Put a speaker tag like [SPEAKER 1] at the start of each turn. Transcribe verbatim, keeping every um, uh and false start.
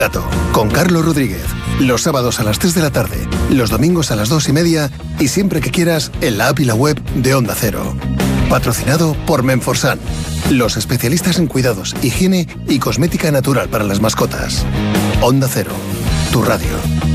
[SPEAKER 1] Con Carlos Rodríguez. Los sábados a las tres de la tarde, los domingos a las dos y media y siempre que quieras en la app y la web de Onda Cero. Patrocinado por Menforsan, los especialistas en cuidados, higiene y cosmética natural para las mascotas. Onda Cero, tu radio.